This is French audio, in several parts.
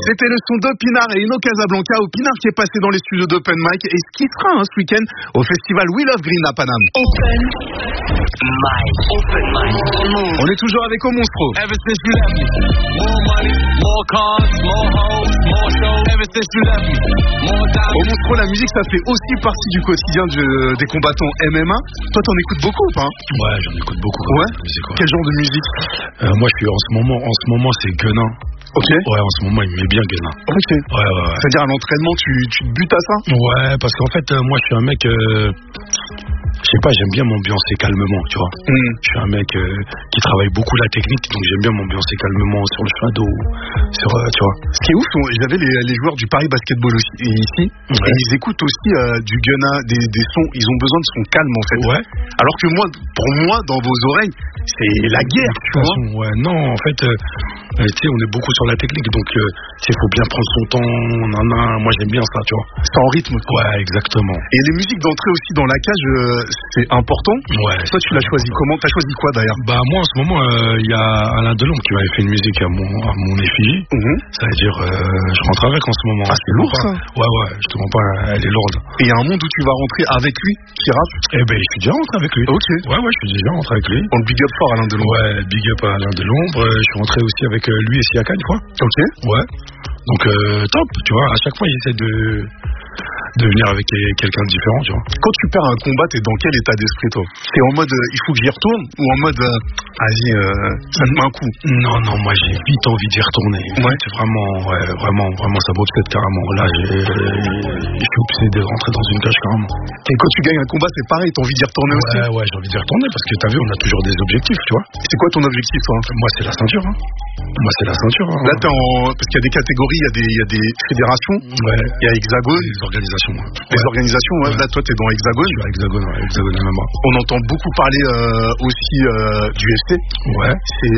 C'était le son d'Opinar et Ino Casablanca. Opinar qui est passé dans les studios d'Open Mic et ce qui sera ce week-end au festival We Love Green à Paname. Open Mic. On est toujours avec Omonstro. Ever since you left me, more money, more cars, more hoes, more shows. Ever since you left me, more diamonds. Omonstro, la musique, ça fait aussi partie du quotidien des combattants MMA. Toi, t'en écoutes beaucoup ou pas? Ouais, j'en écoute beaucoup. Ouais. Quel genre de musique? Moi, je suis en ce moment, c'est Guenin. Ok. Ouais, en ce moment, il me met bien Guenin. Ok. Ouais. C'est-à-dire à l'entraînement, tu te butes à ça? Ouais, parce qu'en fait, moi, je suis un mec. Je sais pas, j'aime bien m'ambiancer calmement, tu vois. Je suis un mec qui travaille beaucoup la technique, donc j'aime bien m'ambiancer calmement sur le shadow, tu vois. Ce qui est ouf, j'avais les joueurs du Paris Basketball aussi, ici, et ils écoutent aussi du Guenin, des sons, ils ont besoin de sons calmes en fait. Ouais. Alors que pour moi, dans vos oreilles, c'est la guerre, tu vois. Ouais, non, en fait, tu sais, on est beaucoup sur la technique, donc il faut bien prendre son temps, moi j'aime bien ça, tu vois. C'est en rythme. Ouais, exactement. Et les musiques d'entrée aussi dans la cage, c'est important. Ouais. Toi, tu l'as choisi comment? T'as choisi quoi d'ailleurs? Bah moi en ce moment, il y a Alain Delon qui m'avait fait une musique à mon effigie. Ça veut dire, je rentre avec en ce moment. Ah, c'est lourd ça. Ouais, je te mens pas, elle est lourde. Et il y a un monde où tu vas rentrer avec lui, qui rappe? Eh ben, je suis déjà rentré avec lui. Ok. Ouais, je suis déjà rentré avec lui. On le big up fort Alain Delon. Ouais, big up à Alain Delon. Je suis rentré aussi avec lui et Siaka une fois. Ok. Ouais. Donc top, tu vois, à chaque fois il essaie de venir avec quelqu'un de différent, tu vois. Quand tu perds un combat, t'es dans quel état d'esprit toi? T'es en mode il faut que j'y retourne ou en mode vas-y, ça te met un coup? Non, moi j'ai vite envie d'y retourner. Ouais. C'est vraiment ça m'obsède carrément. Là je suis obsédé de rentrer dans une cage carrément. Et quand tu gagnes un combat, c'est pareil, t'as envie d'y retourner aussi? Ouais, j'ai envie d'y retourner parce que t'as vu, on a toujours des objectifs, tu vois. C'est quoi ton objectif toi? Moi c'est la ceinture. Là t'es parce qu'il y a des catégories, il y a des fédérations. Ouais. Il y a Hexagone. Les organisations. Les organisations, ouais. Là toi t'es dans Hexagone. Je suis à Hexagone MMA. On entend beaucoup parler aussi du UFC. Ouais.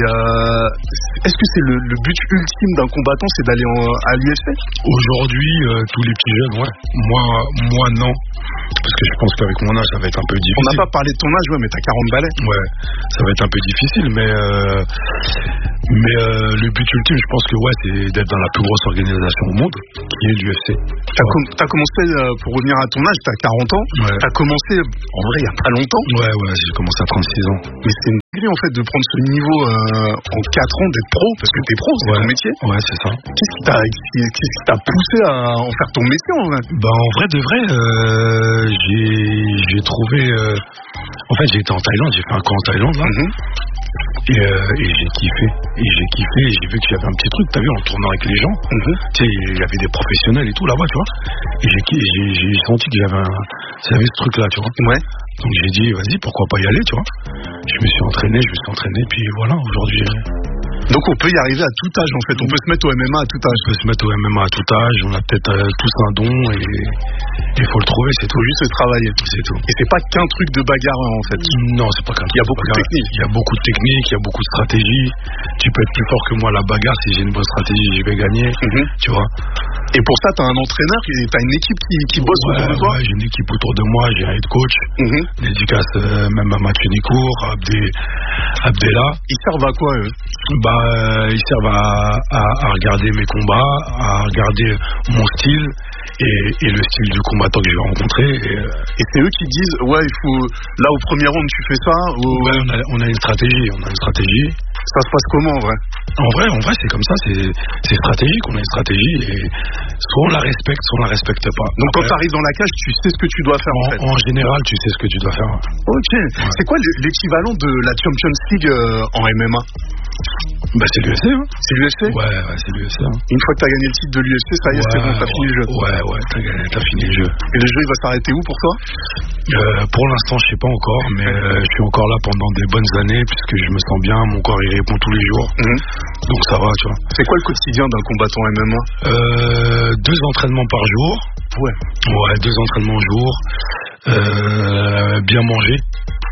Est-ce que c'est le but ultime d'un combattant, c'est d'aller à l'UFC? Aujourd'hui, tous les petits jeunes, ouais. Moi non. Parce que je pense qu'avec mon âge, ça va être un peu difficile. On n'a pas parlé de ton âge, ouais, mais t'as 40 balais. Ouais, ça va être un peu difficile, mais le but ultime, je pense que c'est d'être dans la plus grosse organisation au monde, qui est l'UFC. T'as commencé, pour revenir à ton âge, t'as 40 ans. Ouais. T'as commencé, en vrai, il y a pas longtemps. Ouais, j'ai commencé à 36 ans. Mais c'est une dinguerie, en fait, de prendre ce niveau en 4 ans, d'être pro, parce que t'es pro, c'est ton métier. Ouais, c'est ça. Qu'est-ce qui t'a poussé à en faire ton métier, en vrai? Bah, en vrai de vrai, j'ai trouvé... En fait, j'ai été en Thaïlande, j'ai fait un camp en Thaïlande, là. Et j'ai kiffé. Et j'ai vu qu'il y avait un petit truc, t'as vu, en tournant avec les gens. Tu sais, il y avait des professionnels et tout là-bas, tu vois. Et j'ai senti qu'il y avait ce truc-là, tu vois. Ouais. Donc j'ai dit, vas-y, pourquoi pas y aller, tu vois. Je me suis entraîné, puis voilà, aujourd'hui... Donc on peut y arriver à tout âge en fait, on peut se mettre au MMA à tout âge. On peut se mettre au MMA à tout âge, on a peut-être tous un don et il faut le trouver, c'est tout. Juste le travailler. C'est tout. Et c'est pas qu'un truc de bagarre en fait. Non, c'est pas qu'un truc. Il y a beaucoup de techniques. Il y a beaucoup de techniques, il y a beaucoup de stratégies. Tu peux être plus fort que moi à la bagarre, si j'ai une bonne stratégie, je vais gagner, tu vois. Et pour ça, t'as un entraîneur, t'as une équipe qui bosse autour de toi? Ouais, j'ai une équipe autour de moi, j'ai un head coach, dédicace même à Mathieu Nicourt, Abdella. Ils servent à quoi eux? Ils servent à regarder mes combats, à regarder mon style et le style du combattant que je vais rencontrer. Et c'est eux qui disent, il faut, là au premier round tu fais ça ou... on a une stratégie. Ça se passe comment en vrai? En vrai, c'est comme ça, c'est stratégique, on a une stratégie et soit on la respecte, soit on la respecte pas. Donc quand t'arrives dans la cage, tu sais ce que tu dois faire en fait? En général, tu sais ce que tu dois faire. Ok. Ouais. C'est quoi l'équivalent de la Champions League en MMA? C'est l'UFC, hein. C'est l'UFC? Ouais, c'est l'UFC. Hein. Une fois que t'as gagné le titre de l'UFC, ça y est, c'est bon, t'as fini le jeu. Ouais, t'as fini le jeu. Et le jeu, il va s'arrêter où pour toi? Pour l'instant, je sais pas encore, mais je suis encore là pendant des bonnes années, puisque je me sens bien, mon corps il répond tous les jours. Donc ça va, tu vois. C'est quoi le quotidien d'un combattant MMA? 2 entraînements par jour. Ouais, 2 entraînements au jour. Bien manger.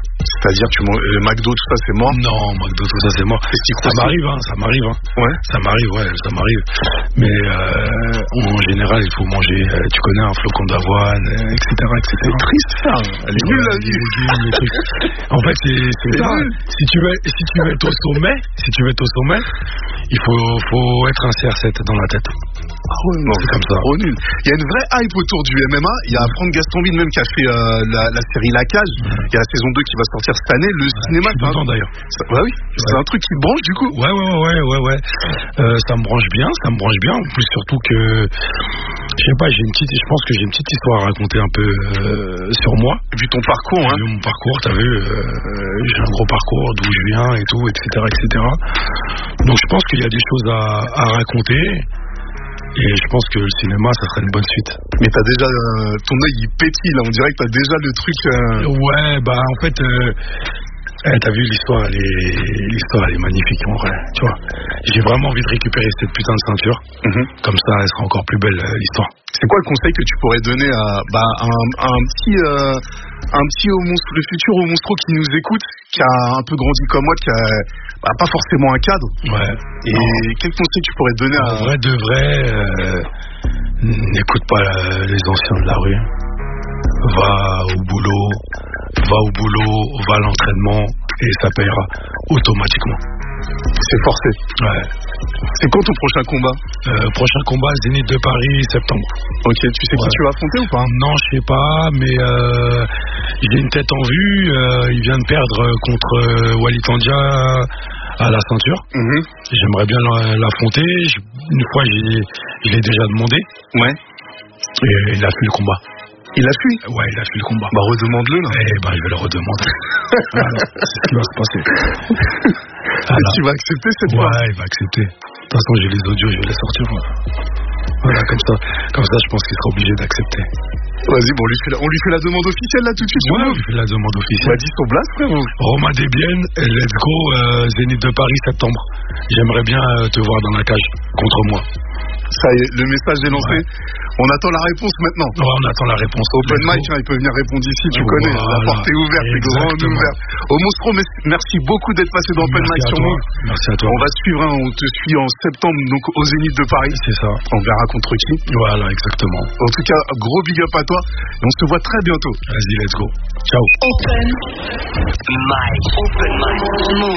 C'est-à-dire, McDo, tout ça, c'est mort? Non, McDo, tout ça, c'est mort. Ça m'arrive. Ouais. Ça m'arrive. Mais en général, il faut manger, tu connais, un flocon d'avoine, etc. C'est triste, ça. Elle est nulle, la vie. En fait, c'est ça. Si tu veux être au sommet, il faut être un CR7 dans la tête. Ah ouais, non, c'est comme ça. Trop nul. Il y a une vraie hype autour du MMA. Il y a Franck Gastambide même qui a fait la série La Cage. Il y a la saison 2 qui va sortir cette année. Le cinéma, c'est un d'ailleurs. Oui. C'est un truc qui te branche du coup. Ouais. Ça me branche bien. En plus, surtout que je sais pas, je pense que j'ai une petite histoire à raconter un peu sur moi. Et puis ton parcours, hein. Mon parcours, t'as vu, j'ai un gros parcours, d'où je viens et tout, etc. Donc je pense qu'il y a des choses à raconter. Et je pense que le cinéma, ça serait une bonne suite. Mais t'as déjà ton œil il pétille là, on dirait que t'as déjà le truc. Ouais, bah en fait, t'as vu l'histoire, elle est magnifique en vrai. Tu vois, j'ai vraiment envie de récupérer cette putain de ceinture. Comme ça, elle sera encore plus belle l'histoire. C'est quoi le conseil que tu pourrais donner à un petit le futur au monstro qui nous écoute, qui a un peu grandi comme moi, qui a pas forcément un cadre. Ouais. Et quel conseil tu pourrais donner à... En vrai de vrai, n'écoute pas les anciens de la rue. Va au boulot, va à l'entraînement et ça paiera automatiquement. C'est forcé. Ouais. C'est quand ton prochain combat? Prochain combat, Zénith de Paris, septembre. Ok, tu sais qui tu vas affronter ou pas? Non, je sais pas, mais j'ai une tête en vue. Il vient de perdre contre Walid Andia à la ceinture. J'aimerais bien l'affronter. Une fois, je l'ai déjà demandé. Ouais. Et il a fait le combat. Il a fui? Ouais, il a fait le combat. Bah redemande-le là. Je vais le redemander. Voilà, c'est ce qui va se passer. Tu vas accepter cette fois? Ouais, il va accepter. De toute façon, j'ai les audios, je vais les sortir. Voilà, comme ça, je pense qu'il sera obligé d'accepter. Vas-y, bon, on lui fait la demande officielle là tout de suite. Ouais, on lui fait la demande officielle. On a dit son blast, frérot. Romain Desbiennes, let's go, Zénith de Paris, septembre. J'aimerais bien te voir dans la cage contre moi. Ça y est, le message est lancé. Ouais. On attend la réponse maintenant. Ouais, on attend la réponse. Open mic, il peut venir répondre ici, tu connais. La porte est ouverte, les grands ouverts. Au Monstro, merci beaucoup d'être passé dans Open mic sur nous. Merci à toi. On va suivre, on te suit en septembre, donc au Zénith de Paris. C'est ça. On verra contre qui. Voilà, exactement. En tout cas, gros big up à toi. Et on se voit très bientôt. Vas-y, let's go. Ciao. Open mic.